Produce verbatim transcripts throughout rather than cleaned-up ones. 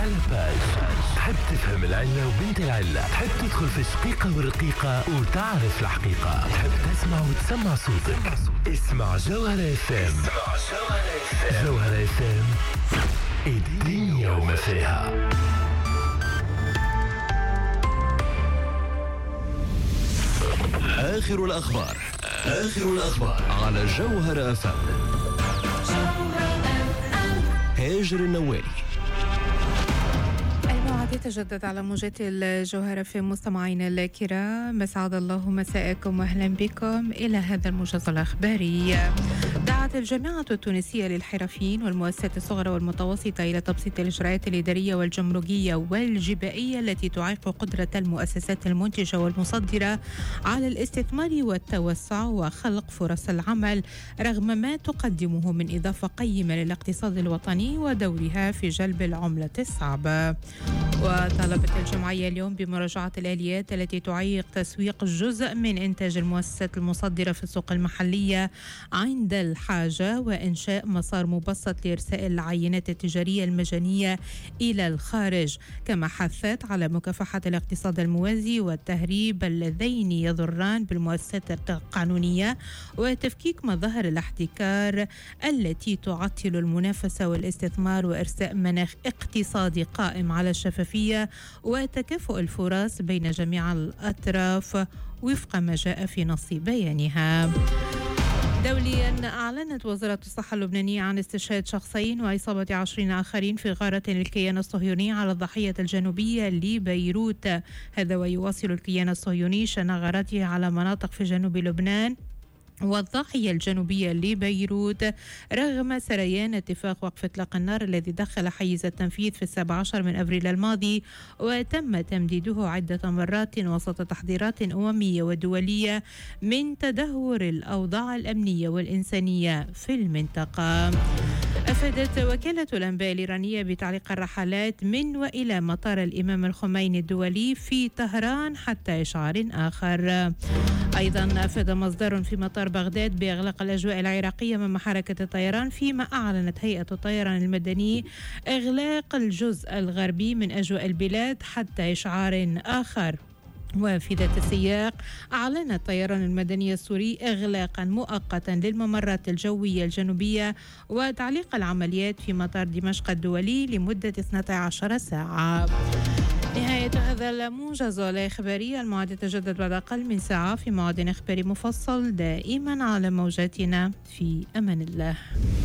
على باج. تحب تفهم العلة وبنت العلة، تحب تدخل في شقيقة ورقيقة وتعرف الحقيقة، تحب تسمع وتسمع صوتك. اسمع جوهرة اف ام. جوهرة اف ام، الدنيا وما فيها. آخر الأخبار آخر الأخبار على جوهرة اف ام. هاجر النوالي. الموعد يتجدد على موجات الجوهرة في مستمعينا الكرام، مسعد الله مساءكم واهلا بكم إلى هذا الموجز الأخباري. دعت الجامعة التونسية للحرفيين والمؤسسات الصغرى والمتوسطة إلى تبسيط الإجراءات الإدارية والجمركية والجبائية التي تعيق قدرة المؤسسات المنتجة والمصدرة على الاستثمار والتوسع وخلق فرص العمل، رغم ما تقدمه من إضافة قيمة للاقتصاد الوطني ودورها في جلب العملة الصعبة. وطلبت الجمعية اليوم بمراجعة الآليات التي تعيق تسويق جزء من إنتاج المؤسسات المصدرة في السوق المحلية عند الحاجة، وإنشاء مسار مبسط لإرساء العينات التجارية المجانية إلى الخارج، كما حثت على مكافحة الاقتصاد الموازي والتهريب اللذين يضران بالمؤسسات القانونية وتفكيك مظاهر الاحتكار التي تعطل المنافسة والاستثمار، وإرساء مناخ اقتصادي قائم على الشفافية وتكافؤ الفرص بين جميع الأطراف وفق ما جاء في نص بيانها. دوليا، أعلنت وزارة الصحة اللبنانية عن استشهاد شخصين وإصابة عشرين آخرين في غارة للكيان الصهيوني على الضاحية الجنوبية لبيروت. هذا ويواصل الكيان الصهيوني شن غارته على مناطق في جنوب لبنان والضاحية الجنوبية لبيروت رغم سريان اتفاق وقف إطلاق النار الذي دخل حيز التنفيذ في السابع عشر من أبريل الماضي، وتم تمديده عدة مرات وسط تحذيرات أممية ودولية من تدهور الأوضاع الأمنية والإنسانية في المنطقة. أفادت وكالة الأنباء الإيرانية بتعليق الرحلات من وإلى مطار الإمام الخميني الدولي في طهران حتى إشعار آخر. أيضا أفاد مصدر في مطار بغداد بإغلاق الأجواء العراقية من حركة الطيران، فيما أعلنت هيئة الطيران المدني إغلاق الجزء الغربي من أجواء البلاد حتى إشعار آخر. وفي ذات السياق أعلن الطيران المدني السوري إغلاقا مؤقتا للممرات الجوية الجنوبية وتعليق العمليات في مطار دمشق الدولي لمدة اثنتي عشرة ساعة. نهاية هذا الموجز الإخباري، الموعد يتجدد بعد أقل من ساعة في موعد إخباري مفصل دائما على موجاتنا. في أمان الله.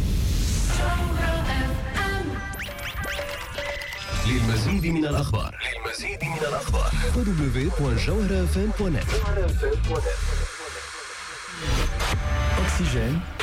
للمزيد من الأخبار للمزيد من الأخبار دبليو دبليو دبليو دوت جوهرة اف ام دوت نت. أكسجين